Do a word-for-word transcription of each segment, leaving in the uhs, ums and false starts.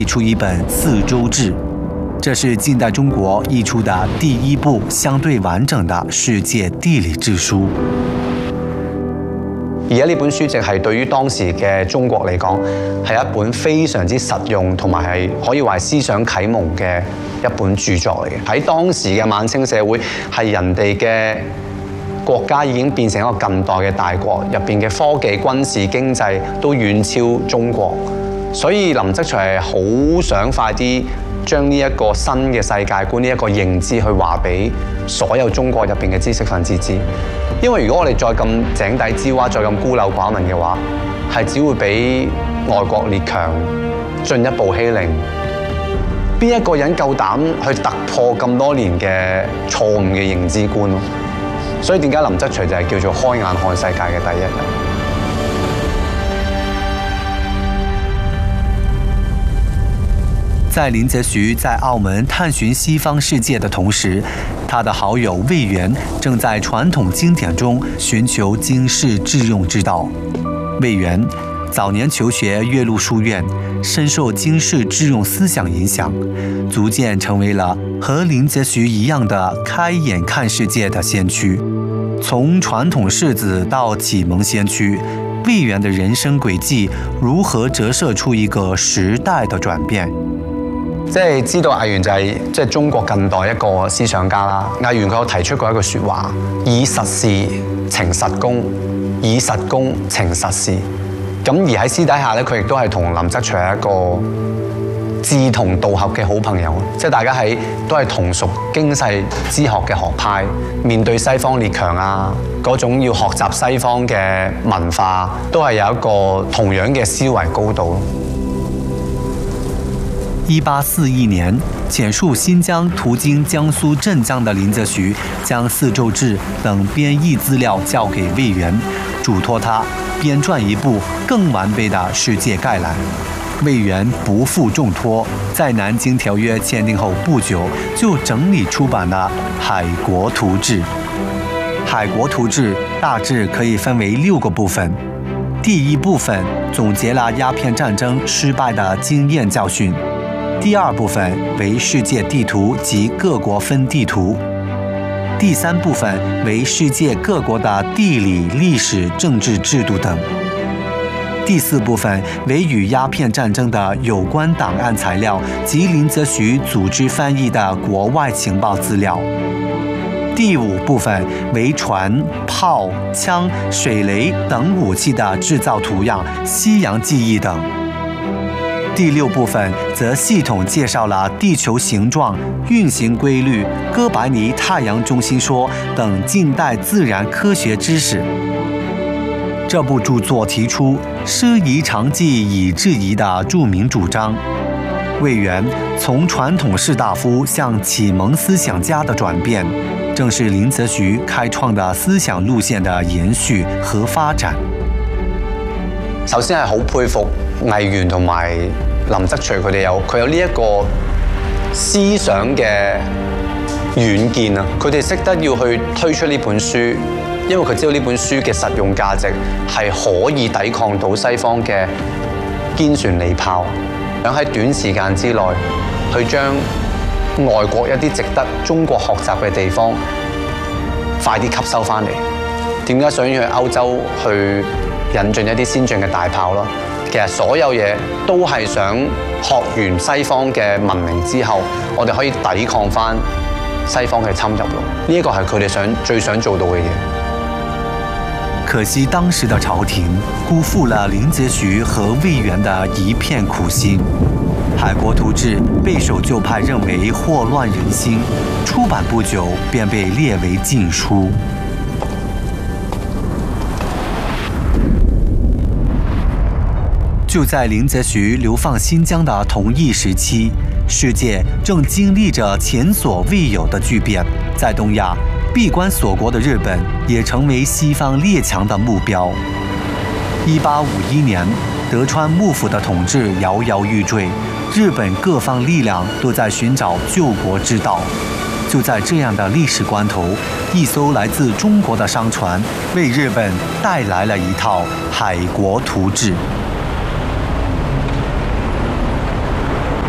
出一本《四周志》，这是近代中國譯出的第一部相對完整的世界地理志書。 而家呢本書籍係對於當時嘅中國嚟講，係一本非常之實用同埋係可以話思想啟蒙嘅一本著作嚟嘅。喺當時嘅晚清社會，係人哋嘅國家已經變成一個近代嘅大國，入邊嘅科技、軍事、經濟都遠超中國，所以林則徐係好想快啲將呢一個新嘅世界觀、呢一個認知去話俾所有中國入邊嘅知識分子知。因為如果我哋再咁井底之蛙、再咁孤陋寡聞嘅話，係只會俾外國列強進一步欺凌。邊一個人夠膽去突破咁多年嘅錯誤嘅認知觀咯？所以點解林則徐就係叫做開眼看世界嘅第一人？ 在林則徐在澳門探尋西方世界的同時，他的好友魏源正在傳統經典中尋求經世致用之道。魏源早年求學岳麓書院，深受經世致用思想影響，逐漸成為了和林則徐一樣的開眼看世界的先驅。從傳統士子到啟蒙先驅，魏源的人生軌跡如何折射出一個時代的轉變？ 即係知道魏源就係即係中國近代一個思想家啦。魏源佢有提出過一句説話：以實事情實功，以實功情實事。咁而喺私底下咧，佢亦都係同林則徐係一個志同道合嘅好朋友。即係大家喺都係同屬經世之學嘅學派，面對西方列強啊嗰種要學習西方嘅文化，都係有一個同樣嘅思維高度。 一八四一年，潛戍新疆途經江蘇鎮江的林則徐，將《四周志》等編譯資料交給魏源，囑託他編撰一部更完備的世界概覽。魏源不負重託，在南京條約簽訂後不久，就整理出版了《海國圖志》。《海國圖志》大致可以分為六個部分。第一部分總結了鴉片戰爭失敗的經驗教訓。第二部分為世界地圖及各國分地圖，第三部分為世界各國的地理、歷史、政治制度等，第四部分為與鴉片戰爭的有關檔案材料及林則徐組織翻譯的國外情報資料，第五部分為船、炮、槍、水雷等武器的製造圖樣、西洋記憶等。第六部分則系統介紹了地球形狀、運行規律、哥白尼太陽中心說等近代自然科學知識。這部著作提出師夷長技以制夷的著名主張。魏源從傳統士大夫向啟蒙思想家的轉變，正是林則徐開創的思想路線的延續和發展。 首先係好佩服魏源同埋林則徐，佢哋有佢有呢一個思想嘅遠見啊！佢哋識得要去推出呢本書，因為佢知道呢本書嘅實用價值係可以抵抗到西方嘅堅船利炮，想喺短時間之內去將外國一啲值得中國學習嘅地方快啲吸收翻嚟。點解想要去歐洲去引進一啲先進嘅大炮咯？其實所有嘢都係想學完西方嘅文明之後，我哋可以抵抗翻西方嘅侵入咯。呢一個係佢哋想最想做到嘅嘢。 可惜當時的朝廷辜負了林則徐和魏源的一片苦心，《海國圖志》備受舊派認為禍亂人心，出版不久便被列為禁書。就在林則徐流放新疆的同一時期，世界正經歷着前所未有的巨變。在東亞，閉關鎖國的日本也成為西方列強的目標。一八五一年，德川幕府的統治搖搖欲墜，日本各方力量都在尋找救國之道。就在這樣的歷史關頭，一艘來自中國的商船為日本帶來了一套《海國圖志》。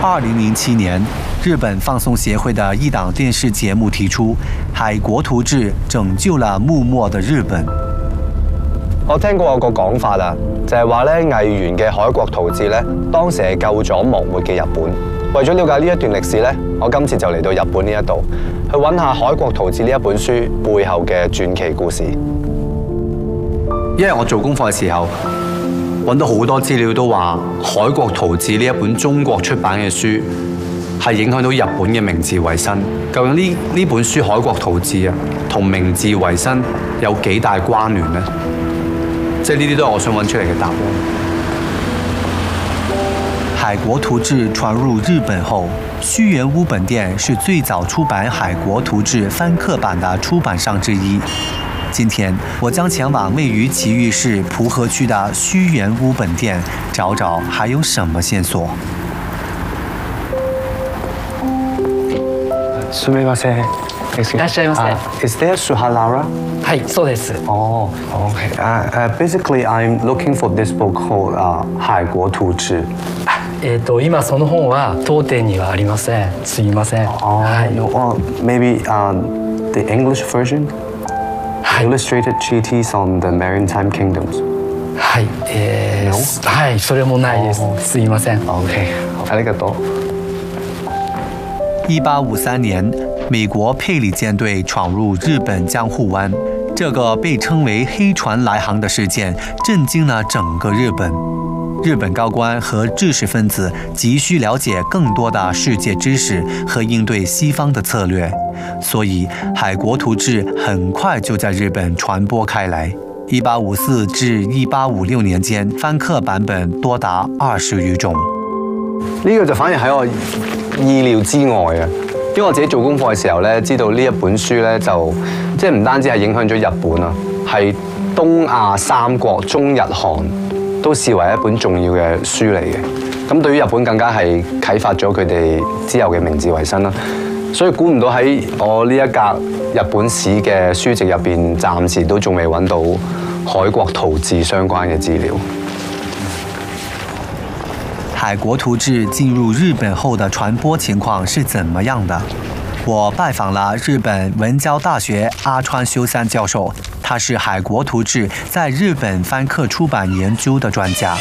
二零零七年，日本放送協會的一檔電視節目提出，海國圖志拯救了幕末的日本。 我聽過有個講法啊，就係話咧魏源嘅《海國圖志》咧，當時係救咗幕末嘅日本。為咗了解呢一段歷史咧，我今次就嚟到日本呢一度，去揾下《海國圖志》呢一本書背後嘅傳奇故事。因為我做功課嘅時候，揾到好多資料都話《海國圖志》呢一本中國出版嘅書係影響到日本嘅明治維新。究竟呢呢本書《海國圖志》啊，同明治維新有幾大關聯呢？即係呢啲都係我想揾出嚟嘅答案。 海國圖志傳入日本後，須原屋本店是最早出版《海國圖志》翻刻版的出版商之一。今天我將前往位於埼玉市蒲河區的須原屋本店，找找還有什麼線索。 すみません。 いらっしゃいませ。 Is there Suhalara? はい、そうです。 Oh, okay. Uh, uh, basically, I'm looking for this book called uh, 海国图志。 えっと今その本は当店にはありません。すみません。 Oh, はい。 no, well, maybe uh, the English version? はい。 Illustrated treatise on the maritime kingdoms. はい。えー、はい、それもないです。すみません。 Okay. ありがとう。 一八五三年，美国佩里舰队闯入日本江户湾，这个被称为“黑船来航”的事件震惊了整个日本。日本高官和知识分子急需了解更多的世界知识和应对西方的策略，所以《海国图志》很快就在日本传播開來。一八五四至一八五六年間，翻刻版本多達二十餘種。 呢個就反而喺我意料之外啊！因為我自己做功課嘅時候咧，知道呢一本書咧就即係唔單止係影響咗日本啊，係東亞三國中日韓都視為一本重要嘅書嚟嘅。咁對於日本更加係啟發咗佢哋之後嘅明治維新啦。所以估唔到喺我呢一格日本史嘅書籍入邊，暫時都仲未揾到海國圖志相關嘅資料。 海國圖志進入日本後的傳播情況是怎麼樣的？我拜訪了日本文教大學阿川修三教授，他是海國圖志在日本翻刻出版研究的專家。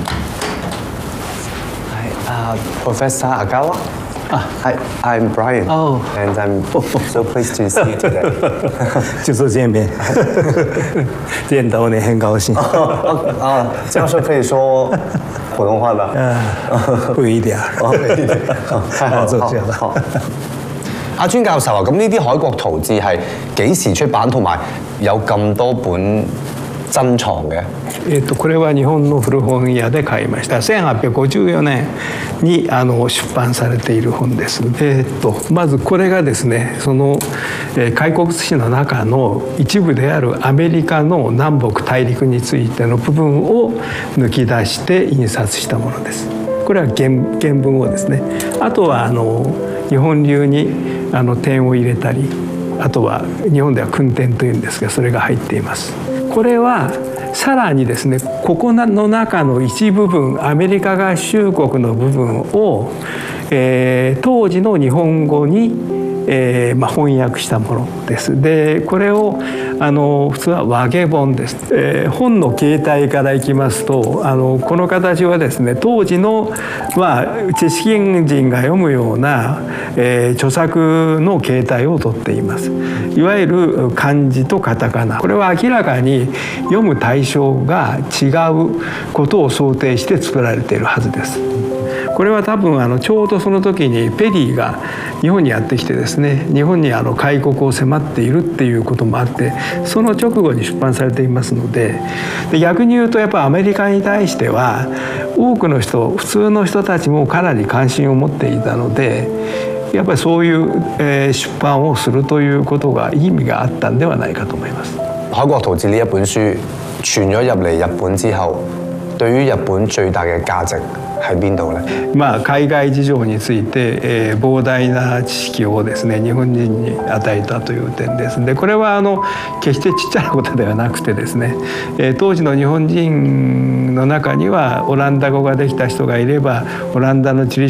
Hi, uh, Professor Agawa. Ah, hi, I'm Brian. Oh, and I'm so pleased to see you today. 就是见面，见到你很高興。 啊，教授可以說普通話吧？ 嗯，會一點。 哦，會一點。太好， 好， 好。阿尊教授啊，咁呢啲海國圖志係幾時出版，同埋有咁多本珍藏嘅？ えっとこれは日本の古本屋で買いました。せんはっぴゃくごじゅうよねんにあの出版されている本です。えっとまずこれがですね、その、えー、開国史の中の一部であるアメリカの南北大陸についての部分を抜き出して印刷したものです。これは 原, 原文をですね。あとはあの日本流にあの点を入れたり、あとは日本では訓点というんですが、それが入っています。これはさらにですね、ここの中の一部分、アメリカ合衆国の部分を、えー、当時の日本語に、えーまあ、翻訳したものです。でこれをあの普通は和下本です。えー、本の形態からいきますと、あのこの形はですね、当時の、まあ、知識人が読むような、えー、著作の形態をとっています。いわゆる漢字とカタカナ、これは明らかに読む対象が違うことを想定して作られているはずです。これは多分あのちょうどその時にペリーが日本にやってきてですね、日本にあの開国を迫っているっていうこともあって、その直後に出版されていますので、で逆に言うとやっぱりアメリカに対しては多くの人、普通の人たちもかなり関心を持っていたので、やっぱりそういう、えー、出版をするということが意味があったんではないかと思います。 海國圖志呢一本書傳咗入嚟日本之後，對於日本最大嘅價值喺邊度呢？ まあ海外事情について、えー、膨大な知識をですね、日本人に与えたという点です。でこれはあの決してちっちゃなことではなくてですね、えー、当時の日本人の中にはオランダ語ができた人がいれば、オランダの地理